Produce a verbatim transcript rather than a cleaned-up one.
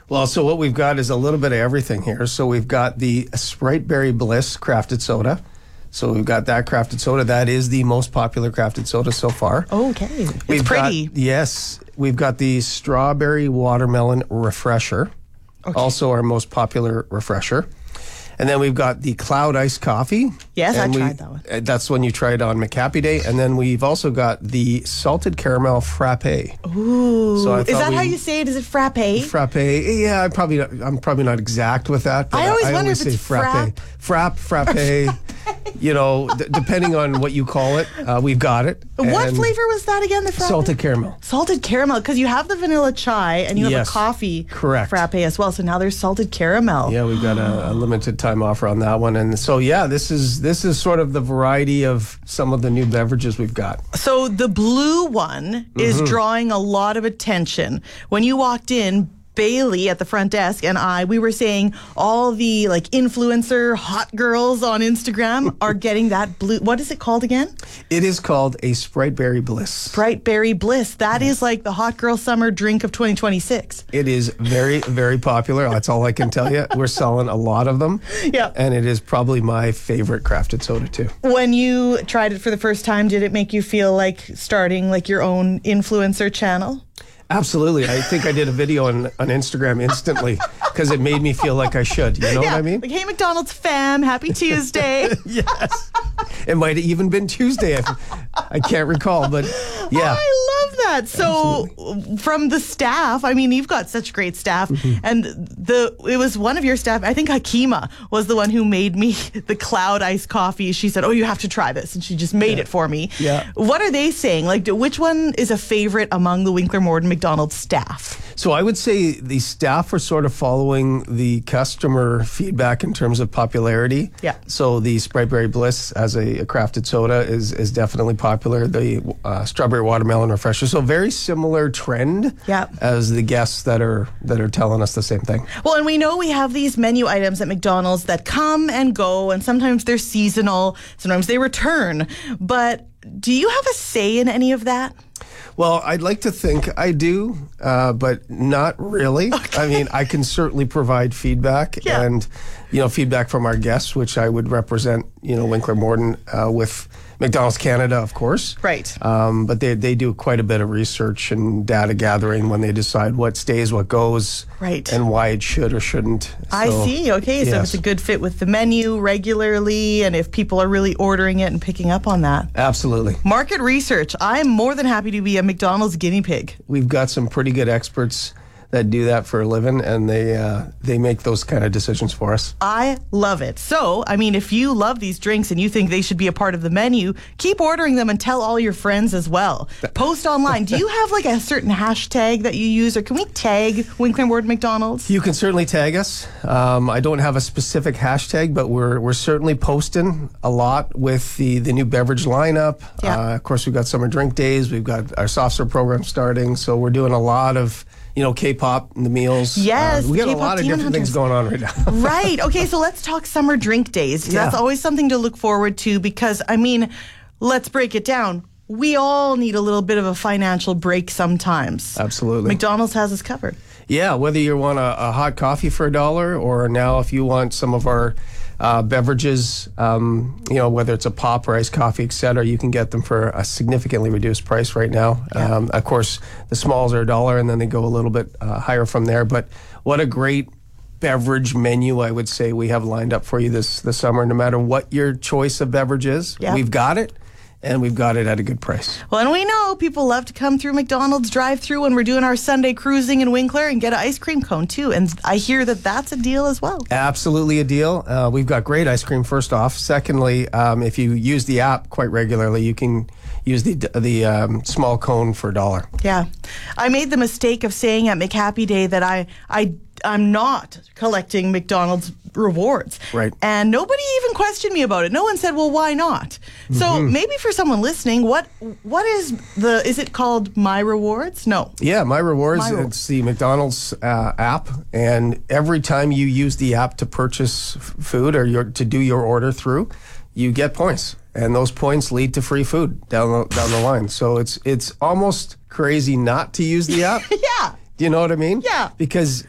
Well, so what we've got is a little bit of everything here. So we've got the Sprite Berry Bliss crafted soda. So we've got that crafted soda. That is the most popular crafted soda so far. Okay. It's We've pretty. Got, yes. We've got the Strawberry Watermelon Refresher. Okay. Also our most popular refresher. And then we've got the Cloud Ice Coffee. Yes, I we, tried that one. That's when you tried on McHappy Day. And then we've also got the Salted Caramel Frappe. Ooh. So I is that we, how you say it? Is it frappe? Frappe. Yeah, I probably not, I'm probably not exact with that. But I always I, I wonder always if say it's frappe. Frappe, frappe. You know, d- depending on what you call it, uh, we've got it. What And flavor was that again? The frappe? salted caramel. Salted caramel, because you have the vanilla chai and you have Yes. a coffee Correct. frappe as well. So now there's salted caramel. Yeah, we've got a, a limited time offer on that one, and so yeah, this is this is sort of the variety of some of the new beverages we've got. So the blue one is Mm-hmm. drawing a lot of attention. When you walked in, Bailey at the front desk and I, we were saying all the like influencer hot girls on Instagram are getting that blue. What is it called again? It is called a Sprite Berry Bliss. Sprite Berry Bliss. That is like the hot girl summer drink of twenty twenty-six. It is very, very popular. That's all I can tell you. We're selling a lot of them. Yeah. And it is probably my favorite crafted soda too. When you tried it for the first time, did it make you feel like starting like your own influencer channel? Absolutely. I think I did a video on, on Instagram instantly because it made me feel like I should. You know yeah, what I mean? Like, hey, McDonald's fam, happy Tuesday. Yes. It might have even been Tuesday. I, I can't recall, but yeah. I love that. So Absolutely. From the staff, I mean, you've got such great staff. Mm-hmm. And the it was one of your staff, I think Hakima was the one who made me the Cloud Ice Coffee. She said, oh, you have to try this. And she just made yeah. it for me. Yeah. What are they saying? Like, which one is a favorite among the Winkler Morden McDonald's staff? So I would say the staff are sort of following the customer feedback in terms of popularity. Yeah. So the Sprite Berry Bliss as a, a crafted soda is is definitely popular. The uh, Strawberry Watermelon Refresher. So very similar trend yeah. as the guests that are that are telling us the same thing. Well, and we know we have these menu items at McDonald's that come and go, and sometimes they're seasonal, sometimes they return. But do you have a say in any of that? Well, I'd like to think I do, uh, but not really. Okay. I mean, I can certainly provide feedback yeah. and, you know, feedback from our guests, which I would represent, you know, Winkler Morden uh, with McDonald's Canada, of course. Right. Um, but they they do quite a bit of research and data gathering when they decide what stays, what goes, right, and why it should or shouldn't. So, I see. Okay, so yes. if it's a good fit with the menu regularly, and if people are really ordering it and picking up on that. Absolutely. Market research. I'm more than happy to be a McDonald's guinea pig. We've got some pretty good experts that do that for a living, and they uh, they make those kind of decisions for us. I love it. So, I mean, if you love these drinks and you think they should be a part of the menu, keep ordering them and tell all your friends as well. Post online. Do you have like a certain hashtag that you use, or can we tag Winkler Morden McDonald's? You can certainly tag us. Um, I don't have a specific hashtag, but we're we're certainly posting a lot with the, the new beverage lineup. Yeah. Uh, of course, we've got summer drink days. We've got our soft serve program starting, so we're doing a lot of, you know, K-pop and the meals. Yes, uh, we got K-pop a lot of Demon different Hunters. things going on right now. Right. Okay, so let's talk summer drink days. Yeah. That's always something to look forward to because, I mean, let's break it down. We all need a little bit of a financial break sometimes. Absolutely. McDonald's has us covered. Yeah, whether you want a, a hot coffee for a dollar, or now if you want some of our uh, beverages, um, you know, whether it's a pop or iced coffee, et cetera, you can get them for a significantly reduced price right now. Yeah. Um, of course, the smalls are a dollar, and then they go a little bit uh, higher from there. But what a great beverage menu, I would say, we have lined up for you this, this summer. No matter what your choice of beverage is, yeah. we've got it. And we've got it at a good price. Well, and we know people love to come through McDonald's drive-through when we're doing our Sunday cruising in Winkler and get an ice cream cone, too. And I hear that that's a deal as well. Absolutely a deal. Uh, we've got great ice cream, first off. Secondly, um, if you use the app quite regularly, you can use the the um, small cone for a dollar. Yeah. I made the mistake of saying at McHappy Day that I, I, I'm not collecting McDonald's rewards. Right. And nobody even questioned me about it. No one said, well, why not? Mm-hmm. So maybe for someone listening, what what is the, is it called My Rewards? No. Yeah, My Rewards, My it's the McDonald's uh, app, and every time you use the app to purchase f- food or your, to do your order through, you get points. And those points lead to free food down the, down the line. So it's it's almost crazy not to use the app. Yeah. Do you know what I mean? Yeah. Because